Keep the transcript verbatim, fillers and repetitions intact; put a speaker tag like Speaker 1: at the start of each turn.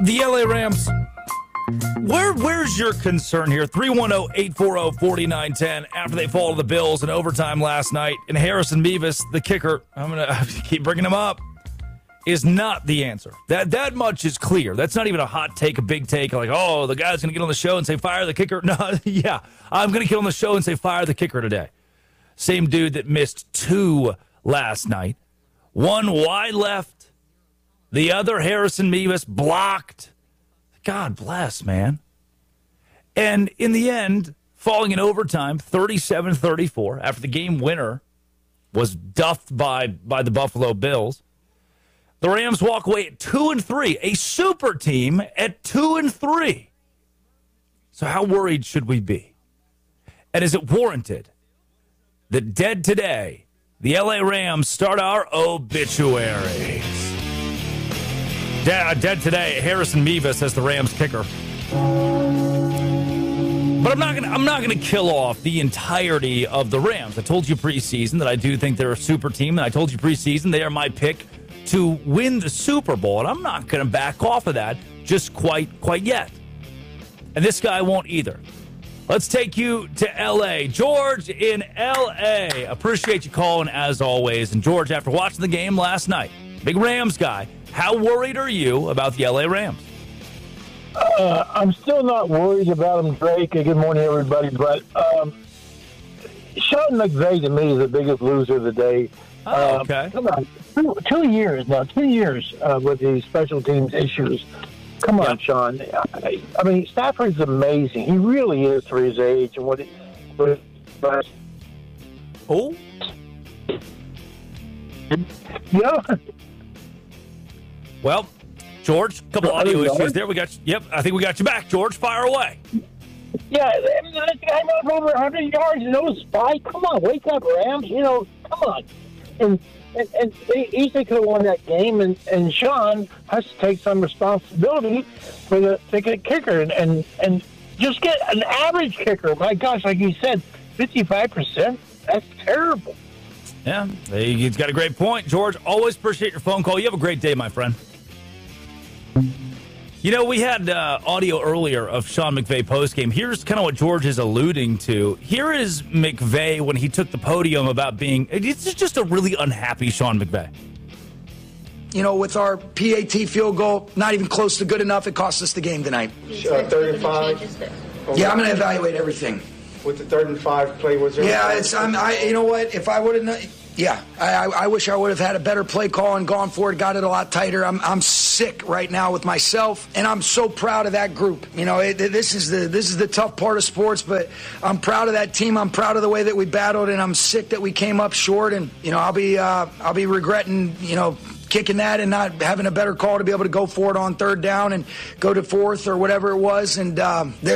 Speaker 1: The L A Rams. Where where's your concern here? three one zero, eight four zero, four nine one zero after they fall to the Bills in overtime last night. And Harrison Mevis, the kicker, I'm going to keep bringing him up, is not the answer. That that much is clear. That's not even a hot take, a big take, like, oh, the guy's going to get on the show and say, fire the kicker. No, yeah, I'm going to get on the show and say, fire the kicker today. Same dude that missed two last night. One wide left. The other, Harrison Mevis, blocked. God bless, man. And in the end, falling in overtime, thirty-seven thirty-four, after the game winner was duffed by, by the Buffalo Bills, the Rams walk away at two and three, a super team at two and three. So how worried should we be? And is it warranted that dead today, the L A Rams start our obituaries? Dead, dead today, Harrison Mevis as the Rams kicker. But I'm not gonna I'm not gonna kill off the entirety of the Rams. I told you preseason that I do think they're a super team, and I told you preseason they are my pick to win the Super Bowl, and I'm not gonna back off of that just quite quite yet. And this guy won't either. Let's take you to L A. George in L A. Appreciate you calling as always. And George, after watching the game last night, big Rams guy, how worried are you about the L A Rams?
Speaker 2: Uh, I'm still not worried about him, Drake. Good morning, everybody. But um, Sean McVay, to me, is the biggest loser of the day.
Speaker 1: Oh,
Speaker 2: uh,
Speaker 1: okay.
Speaker 2: Come on. Two, two years now, two years uh, with these special teams issues. Come on, yep. Sean. I, I mean, Stafford's amazing. He really is for his age and what he. What but,
Speaker 1: oh?
Speaker 2: Yeah.
Speaker 1: Well, George, a couple audio issues there. We got you. Yep, I think we got you back, George. Fire away.
Speaker 2: Yeah, I mean, this guy knows over one hundred yards, no spike. Come on, wake up, Rams. You know, come on. And and, and they easily could have won that game, and, and Sean has to take some responsibility for the, the kicker and, and, and just get an average kicker. My gosh, like you said, fifty-five percent? That's terrible.
Speaker 1: Yeah, he's got a great point. George, always appreciate your phone call. You have a great day, my friend. You know, we had uh, audio earlier of Sean McVay postgame. Here's kind of what George is alluding to. Here is McVay when he took the podium about being, it's just a really unhappy Sean McVay.
Speaker 3: You know, with our P A T field goal, not even close to good enough, it cost us the game tonight.
Speaker 4: Uh, third and five.
Speaker 3: Yeah, I'm going to evaluate everything.
Speaker 4: With the third and five play, was there?
Speaker 3: Yeah, it's. I'm. I. You know what? If I would have. Yeah, I, I, I wish I would have had a better play call and gone for it, got it a lot tighter. I'm. I'm sick right now with myself, and I'm so proud of that group. You know, it, this is the this is the tough part of sports, but I'm proud of that team. I'm proud of the way that we battled, and I'm sick that we came up short. And you know, I'll be. Uh, I'll be regretting. You know. Kicking that and not having a better call to be able to go for it on third down and go to fourth or whatever it was. And um,